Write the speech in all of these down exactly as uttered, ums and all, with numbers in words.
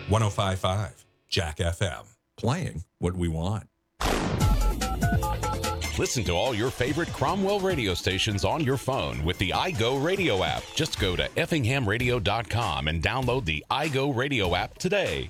one oh five point five Jack F M. Playing what we want. Listen to all your favorite Cromwell radio stations on your phone with the iGo Radio app. Just go to effingham radio dot com and download the iGo Radio app today.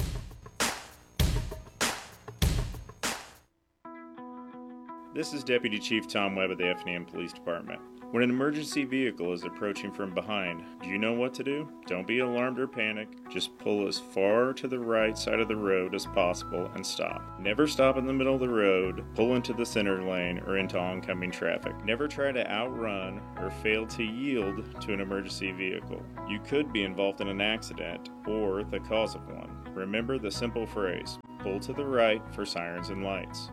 This is Deputy Chief Tom Webb of the Effingham Police Department. When an emergency vehicle is approaching from behind, do you know what to do? Don't be alarmed or panic. Just pull as far to the right side of the road as possible and stop. Never stop in the middle of the road, pull into the center lane, or into oncoming traffic. Never try to outrun or fail to yield to an emergency vehicle. You could be involved in an accident or the cause of one. Remember the simple phrase, pull to the right for sirens and lights.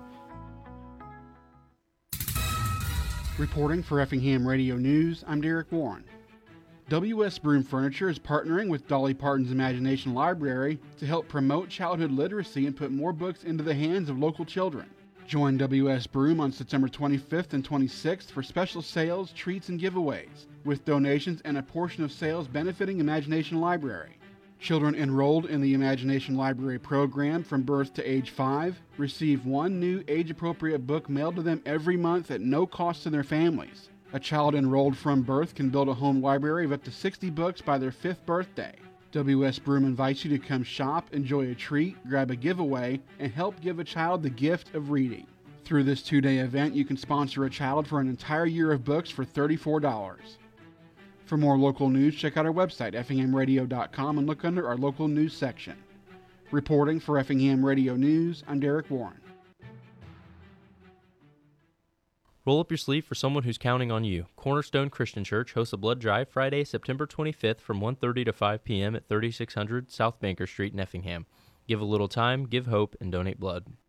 Reporting for Effingham Radio News, I'm Derek Warren. W S Broom Furniture is partnering with Dolly Parton's Imagination Library to help promote childhood literacy and put more books into the hands of local children. Join W S Broom on September twenty-fifth and twenty-sixth for special sales, treats, and giveaways, with donations and a portion of sales benefiting Imagination Library. Children enrolled in the Imagination Library program from birth to age five receive one new age-appropriate book mailed to them every month at no cost to their families. A child enrolled from birth can build a home library of up to sixty books by their fifth birthday. W S Broom invites you to come shop, enjoy a treat, grab a giveaway, and help give a child the gift of reading. Through this two-day event, you can sponsor a child for an entire year of books for thirty-four dollars. For more local news, check out our website, effingham radio dot com, and look under our local news section. Reporting for Effingham Radio News, I'm Derek Warren. Roll up your sleeve for someone who's counting on you. Cornerstone Christian Church hosts a blood drive Friday, September twenty-fifth from one thirty to five p.m. at thirty-six hundred South Banker Street in Effingham. Give a little time, give hope, and donate blood.